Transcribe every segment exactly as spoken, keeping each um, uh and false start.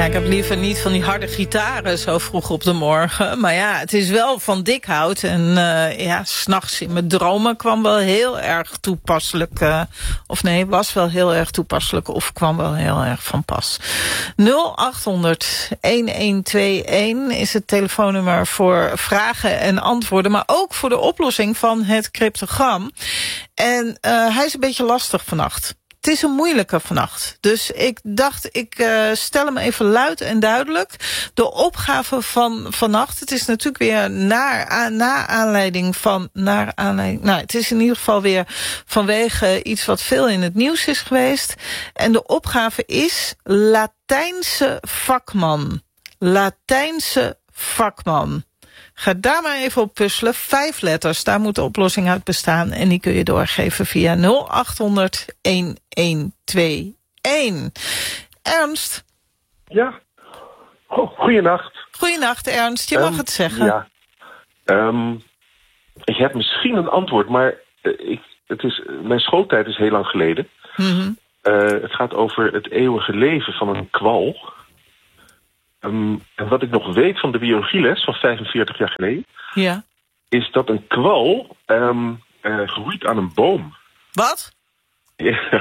ik heb liever niet van die harde gitaren zo vroeg op de morgen. Maar ja, het is wel van dik hout. En uh, ja, 's nachts in mijn dromen kwam wel heel erg toepasselijk. Uh, of nee, was wel heel erg toepasselijk. Of kwam wel heel erg van pas. nul acht honderd elf tweeënentwintig is het telefoonnummer voor vragen en antwoorden. Maar ook voor de oplossing van het cryptogram. En uh, hij is een beetje lastig vannacht. Het is een moeilijke vannacht. Dus ik dacht, ik uh, stel hem even luid en duidelijk. De opgave van vannacht, het is natuurlijk weer naar, a, na aanleiding van... Naar aanleiding, nou, het is in ieder geval weer vanwege iets wat veel in het nieuws is geweest. En de opgave is Latijnse vakman. Latijnse vakman. Ga daar maar even op puzzelen. Vijf letters, daar moet de oplossing uit bestaan. En die kun je doorgeven via nul acht honderd elf tweeënentwintig. Ernst? Ja. Oh, goeienacht. Goeienacht, Ernst. Je mag um, het zeggen. Ja. Um, ik heb misschien een antwoord, maar uh, ik, het is, mijn schooltijd is heel lang geleden. Mm-hmm. Uh, het gaat over het eeuwige leven van een kwal. Um, en wat ik nog weet van de biologieles van vijfenveertig jaar geleden... Ja. Is dat een kwal um, uh, groeit aan een boom. Wat? Ja.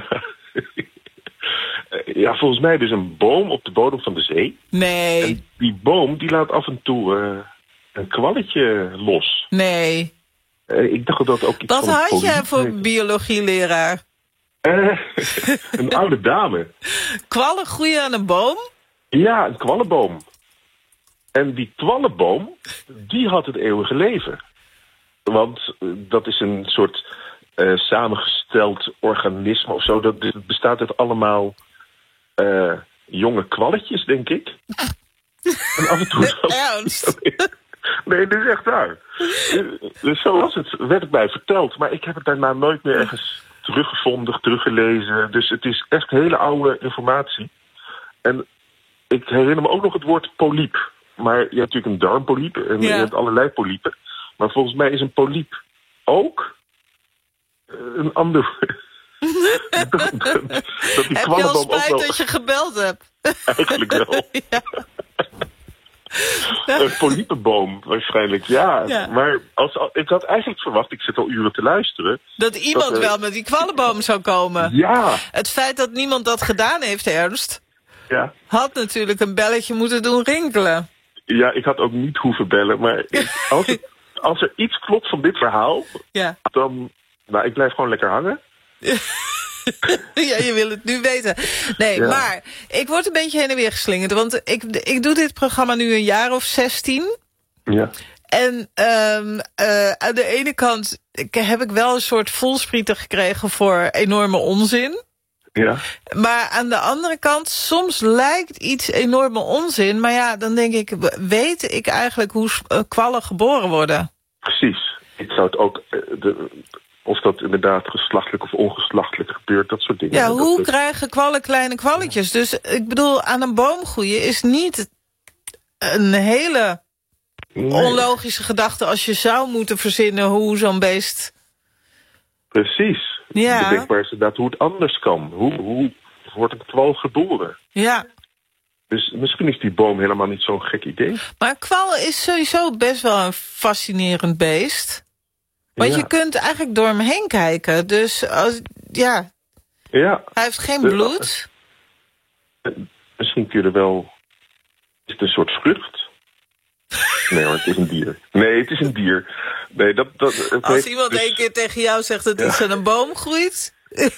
Ja, volgens mij dus een boom op de bodem van de zee. Nee. En die boom die laat af en toe uh, een kwalletje los. Nee. Uh, ik dacht dat ook iets Wat van had politie je voor heeft. biologieleraar? Uh, een oude dame. Kwallen groeien aan een boom? Ja, een kwallenboom. En die kwallenboom, die had het eeuwige leven. Want uh, dat is een soort uh, samengesteld organisme of zo. Dat het bestaat uit allemaal uh, jonge kwalletjes, denk ik. En af en toe... Ernst? Nee, dit is echt waar. Dus zo was het, werd het mij verteld. Maar ik heb het daarna nooit meer ergens teruggevonden, teruggelezen. Dus het is echt hele oude informatie. En ik herinner me ook nog het woord polyp. Maar je hebt natuurlijk een darmpolyp en ja. je hebt allerlei polypen. Maar volgens mij is een polyp ook een ander... dat, dat, dat die heb je al spijt wel... dat je gebeld hebt? Eigenlijk wel. Ja. Een polypenboom waarschijnlijk, ja. ja. Maar als, ik had eigenlijk verwacht, ik zit al uren te luisteren... Dat iemand dat, uh, wel met die kwallenboom zou komen. Ja. Het feit dat niemand dat gedaan heeft, Ernst... Ja. had natuurlijk een belletje moeten doen rinkelen. Ja, ik had ook niet hoeven bellen. Maar als, het, als er iets klopt van dit verhaal... Ja. dan... Nou, ik blijf gewoon lekker hangen. Ja, je wil het nu weten. Nee, ja. Maar ik word een beetje heen en weer geslingerd. Want ik, ik doe dit programma nu een jaar of zestien. Ja. En um, uh, aan de ene kant heb ik wel een soort voelsprieten gekregen voor enorme onzin. Ja. Maar aan de andere kant, soms lijkt iets enorme onzin. Maar ja, dan denk ik, weet ik eigenlijk hoe kwallen geboren worden? Precies. Ik zou het ook... De, of dat inderdaad geslachtelijk of ongeslachtelijk gebeurt, dat soort dingen. Ja, hoe dat, krijgen kwallen kleine kwalletjes? Dus ik bedoel, aan een boom groeien is niet een hele nee. onlogische gedachte... als je zou moeten verzinnen hoe zo'n beest... Precies. Ja. Bedenkbaar is inderdaad hoe het anders kan. Hoe, hoe wordt een kwal geboren? Ja. Dus misschien is die boom helemaal niet zo'n gek idee. Maar een kwal is sowieso best wel een fascinerend beest... Want ja. je kunt eigenlijk door hem heen kijken. Dus als, ja, ja. hij heeft geen bloed. Misschien kun je er wel... Is het een soort vrucht? Nee hoor, het is een dier. Nee, het is een dier. Nee, dat, dat, het als heeft, iemand dus... één keer tegen jou zegt dat iets ja. aan een boom groeit...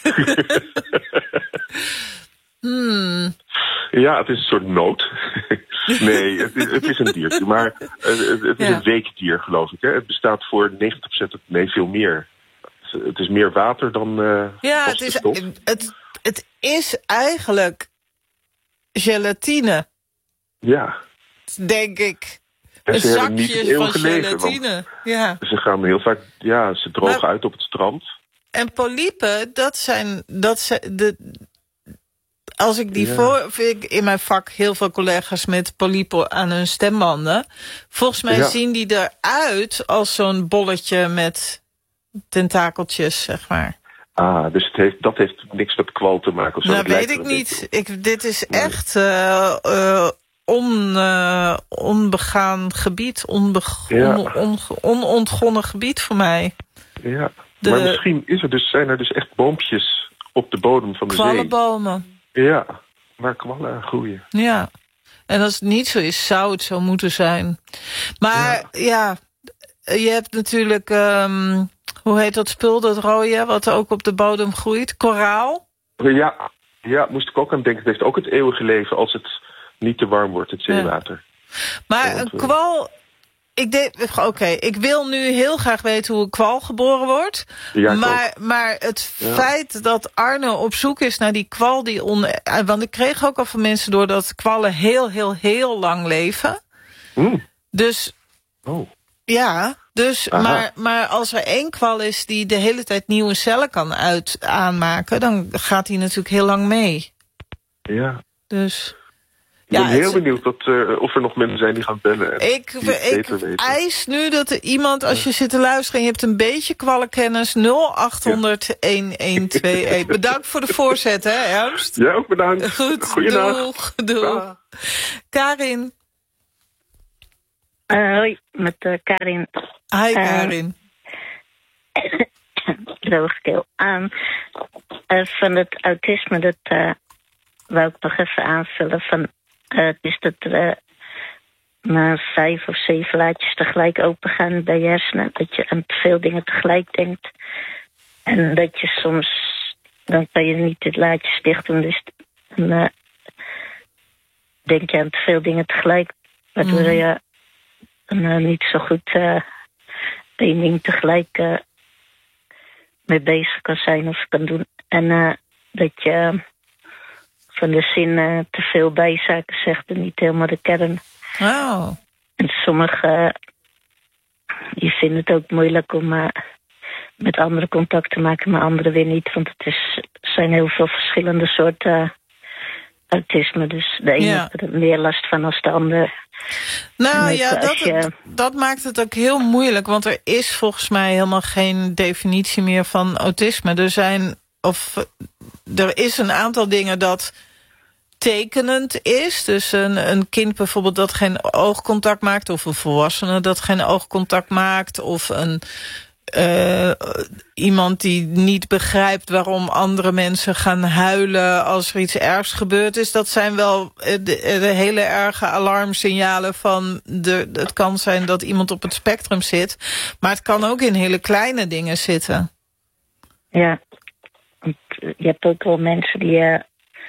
hmm. Ja, het is een soort noot. Nee, het is, het is een dier. Maar uh, het is ja. een weekdier, geloof ik. Hè? Het bestaat voor negentig procent, nee, veel meer. Het is meer water dan uh, ja, het is, het, het is eigenlijk gelatine. Ja. Denk ik. En een zakje van gelatine. Want ja. Ze gaan heel vaak, ja, ze drogen maar, uit op het strand. En polypen, dat zijn, dat zijn de... Als ik die ja. voor... Vind ik in mijn vak heel veel collega's met polypen aan hun stembanden. Volgens mij ja. zien die eruit als zo'n bolletje met tentakeltjes, zeg maar. Ah, dus het heeft, dat heeft niks met kwal te maken? Of zo. Nou, weet ik niet. Ik, dit is echt uh, uh, on, uh, onbegaan gebied, onbeg- Ja. on, on, onontgonnen gebied voor mij. Ja, De maar misschien is er dus, zijn er dus echt boompjes op de bodem van de zee. kwallenbomen. Ja, waar kwallen aan groeien. Ja, en als het niet zo is, zou het zo moeten zijn. Maar ja, ja je hebt natuurlijk, um, hoe heet dat spul, dat rode, wat ook op de bodem groeit? Koraal? Ja, ja, moest ik ook aan denken. Het heeft ook het eeuwige leven als het niet te warm wordt, het zeewater. Ja. Maar ja, een kwal... Ik denk, oké, okay, ik wil nu heel graag weten hoe een kwal geboren wordt. Ja, maar, maar het ja. feit dat Arne op zoek is naar die kwal die on... Want ik kreeg ook al van mensen door dat kwallen heel, heel, heel lang leven. Mm. Dus... Oh. Ja, dus, maar, maar als er één kwal is die de hele tijd nieuwe cellen kan uit aanmaken, dan gaat hij natuurlijk heel lang mee. Ja. Dus... Ik ben ja, heel het, benieuwd dat, uh, of er nog mensen zijn die gaan bellen. En ik ik eis nu dat er iemand, als je zit te luisteren en je hebt een beetje kwallenkennis, nul acht honderd een een twee een. Bedankt voor de voorzet, hè, Ernst? Ja, ook bedankt. Goed, Goeiedag. doeg, doeg. Karin. Uh, hoi, met uh, Karin. Hi, Karin. Droge keel. Um, uh, van het autisme, dat uh, wou ik nog even aanvullen. Van, uh, het is dat er uh, vijf of zeven laadjes tegelijk open gaan bij je hersenen. Dat je aan te veel dingen tegelijk denkt. En dat je soms, dan kan je niet het laadjes dicht doen. Dus dan uh, denk je aan te veel dingen tegelijk. Waardoor mm. je uh, niet zo goed uh, één ding tegelijk uh, mee bezig kan zijn of kan doen. En uh, dat je van de zin uh, te veel bijzaken zegt en niet helemaal de kern. Oh. En sommigen, uh, die vinden het ook moeilijk om uh, met anderen contact te maken, maar anderen weer niet. Want het is, zijn heel veel verschillende soorten uh, autisme. Dus de ene ja. heeft er meer last van als de ander. Nou ja, dat, je... dat maakt het ook heel moeilijk. Want er is volgens mij helemaal geen definitie meer van autisme. Er zijn, of er is een aantal dingen dat tekenend is. Dus een, een kind bijvoorbeeld dat geen oogcontact maakt, of een volwassene dat geen oogcontact maakt, of een Uh, iemand die niet begrijpt waarom andere mensen gaan huilen als er iets ergs gebeurd is. Dat zijn wel de, de hele erge alarmsignalen van de, het kan zijn dat iemand op het spectrum zit. Maar het kan ook in hele kleine dingen zitten. Ja, je hebt ook wel mensen die uh,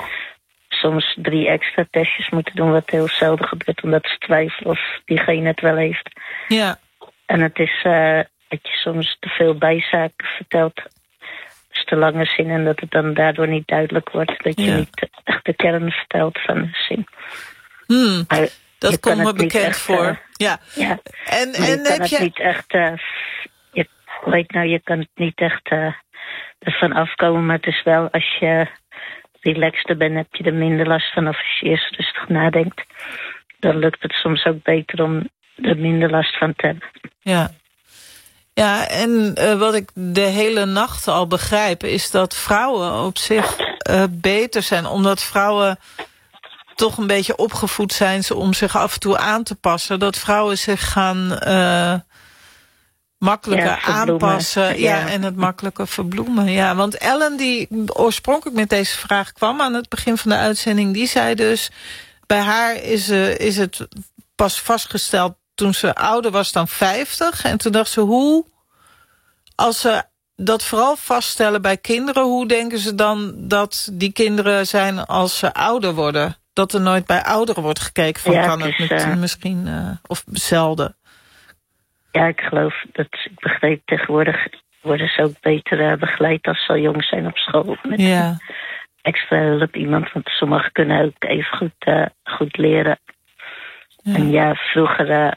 soms drie extra testjes moeten doen, wat heel zelden gebeurt, omdat ze twijfelen of diegene het wel heeft. Ja. En het is Uh, dat je soms te veel bijzaken vertelt, dus te lange zin, en dat het dan daardoor niet duidelijk wordt. Dat je ja. niet echt de kern vertelt van de zin. Hmm, dat komt me bekend echt, voor. Uh, ja. ja. En, en je kan heb het je... niet echt, uh, je weet nou, je kan het niet echt uh, ervan afkomen, maar het is wel, als je relaxter bent, heb je er minder last van. Of als je eerst rustig nadenkt, dan lukt het soms ook beter om er minder last van te hebben. Ja. Ja, en uh, wat ik de hele nacht al begrijp, is dat vrouwen op zich uh, beter zijn. Omdat vrouwen toch een beetje opgevoed zijn om zich af en toe aan te passen. Dat vrouwen zich gaan uh, makkelijker ja, aanpassen. Ja. ja, en het makkelijker verbloemen. Ja, want Ellen, die oorspronkelijk met deze vraag kwam aan het begin van de uitzending, die zei dus, bij haar is, uh, is het pas vastgesteld toen ze ouder was dan vijftig. En toen dacht ze, hoe, als ze dat vooral vaststellen bij kinderen, hoe denken ze dan dat die kinderen zijn als ze ouder worden? Dat er nooit bij ouderen wordt gekeken van, ja, kan het, het uh, misschien, uh, of zelden? Ja, ik geloof dat, ik begreep tegenwoordig worden ze ook beter uh, begeleid als ze al jong zijn op school. Met ja. extra hulp iemand, want sommigen kunnen ook even goed, uh, goed leren. Ja. En ja, vroeger uh,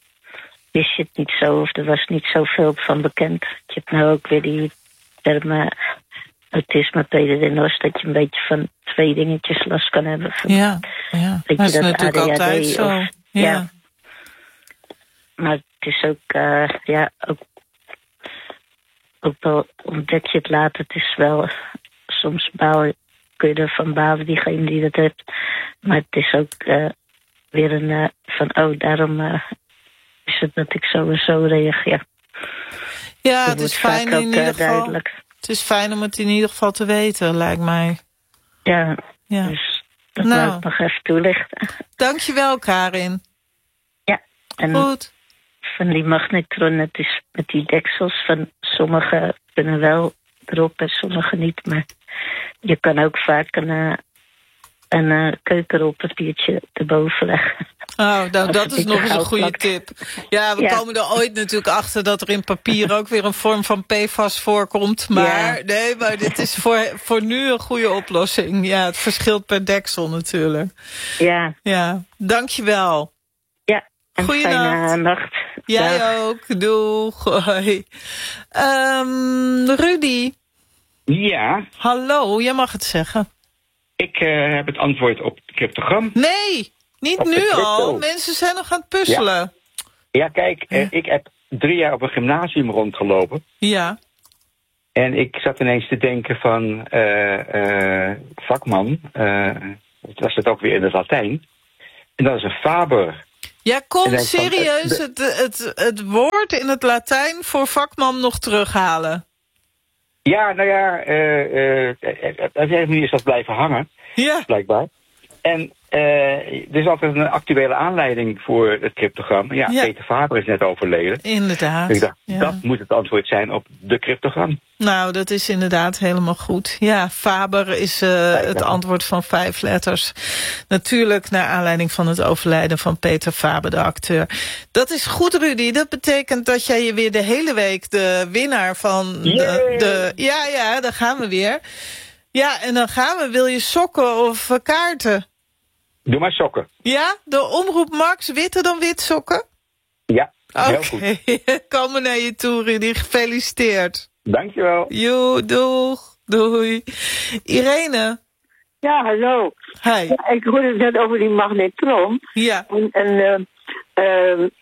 wist je het niet zo, of er was niet zoveel van bekend. Je hebt nou ook weer die term uh, autisme, P D D N O S, dat je een beetje van twee dingetjes last kan hebben. Van, ja, ja. Dat, dat is natuurlijk A D H D altijd zo. Of, ja. ja. Maar het is ook, uh, ja, ook, ook wel ontdek je het later. Het is wel, soms baal, kun je ervan balen, diegene die dat heeft. Maar het is ook, uh, weer een uh, van, oh, daarom uh, is het dat ik zo en zo reageer. Ja, dat het is fijn ook, in ieder uh, geval. duidelijk. Het is fijn om het in ieder geval te weten, lijkt mij. Ja, ja. Dus dat nou. wil ik nog even toelichten. Dankjewel, Karin. Ja, en goed. Van die magnetron, het is met die deksels van sommige kunnen wel erop en sommige niet, maar je kan ook vaak een, uh, een uh, keukenrolpapiertje erboven leggen. Oh, nou dat is nog eens een goede tip. Ja, we ja. komen er ooit natuurlijk achter dat er in papier ook weer een vorm van P F A S voorkomt. Maar ja. nee, maar dit is voor, voor nu een goede oplossing. Ja, het verschilt per deksel natuurlijk. Ja. Ja, dankjewel. Ja, en goeienacht. Fijne nacht. Jij Dag. ook. Doeg. Hoi. Um, Rudy. Ja. Hallo, jij mag het zeggen. Ik uh, heb het antwoord op het cryptogram. Nee, niet op nu al. Mensen zijn nog aan het puzzelen. Ja, ja kijk, ja. Uh, ik heb drie jaar op een gymnasium rondgelopen. Ja. En ik zat ineens te denken van, uh, uh, vakman, uh, wat was het ook weer in het Latijn? En dat is een faber. Ja, kom serieus van, uh, de, het, het, het woord in het Latijn voor vakman nog terughalen. Ja, nou ja, uh, uh, op een manier is dat blijven hangen. Ja. Blijkbaar. En uh, er is altijd een actuele aanleiding voor het cryptogram. Ja, ja. Peter Faber is net overleden. Inderdaad. Dus ik dacht, ja. dat moet het antwoord zijn op de cryptogram. Nou, dat is inderdaad helemaal goed. Ja, Faber is uh, het antwoord van vijf letters. Natuurlijk naar aanleiding van het overlijden van Peter Faber, de acteur. Dat is goed, Rudy. Dat betekent dat jij je weer de hele week de winnaar van de, de... Ja, ja, daar gaan we weer. Ja, en dan gaan we. Wil je sokken of uh, kaarten? Doe maar sokken. Ja? De Omroep Max, witter dan wit sokken? Ja, heel okay. goed. Komen naar je toe, Rudy. Gefeliciteerd. Dankjewel. Jo, doeg. Doei. Irene. Ja, hallo. Hi. Ja, ik hoorde het net over die magnetron. Ja. En, en uh, uh,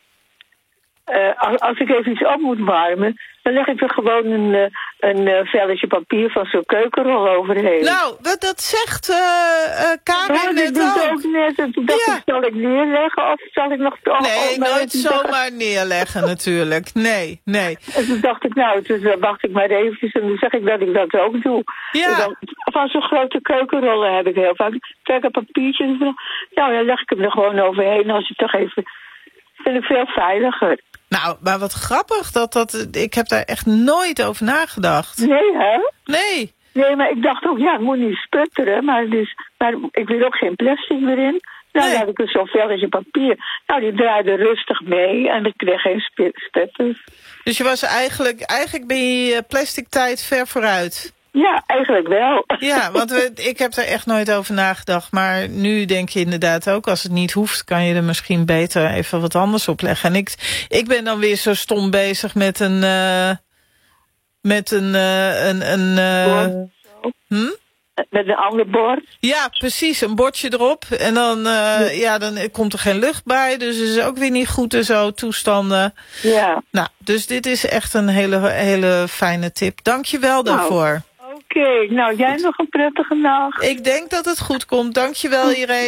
uh, als ik even iets op moet warmen, dan leg ik er gewoon een, uh, een uh, velletje papier van zo'n keukenrol overheen. Nou, dat, dat zegt uh, uh, Karin net doet ook. ook net. En toen dacht Ja. ik, zal ik neerleggen of zal ik nog... Oh, Nee, oh, nooit zomaar neerleggen natuurlijk. Nee, nee. En toen dacht ik, nou, dus uh, wacht ik maar eventjes en dan zeg ik dat ik dat ook doe. Ja. Dan, van zo'n grote keukenrollen heb ik heel vaak. Kijk, een papiertje. Nou, dan leg ik hem er gewoon overheen als je toch even... vind ik veel veiliger. Nou, maar wat grappig. Dat, dat, ik heb daar echt nooit over nagedacht. Nee, hè? Nee. Nee, maar ik dacht ook, ja, het moet niet sputteren. Maar, dus, maar ik wil ook geen plastic erin. Nou, Nee. dan had ik dus zo'n velletje papier. Nou, die draaide rustig mee en ik kreeg geen sputters. Dus je was eigenlijk... Eigenlijk ben je plastic tijd ver vooruit. Ja, eigenlijk wel. Ja, want we, ik heb er echt nooit over nagedacht. Maar nu denk je inderdaad ook, als het niet hoeft, kan je er misschien beter even wat anders op leggen. En ik, ik ben dan weer zo stom bezig met een... Uh, met een... Uh, een, een uh, hm? Met een ander bord. Ja, precies. Een bordje erop. En dan, uh, ja, dan komt er geen lucht bij. Dus het is ook weer niet goed en zo, toestanden. Ja. Nou, dus dit is echt een hele, hele fijne tip. Dank je wel daarvoor. Nou, oké, okay. Nou, jij nog een prettige nacht. Ik denk dat het goed komt. Dank je wel, Irene.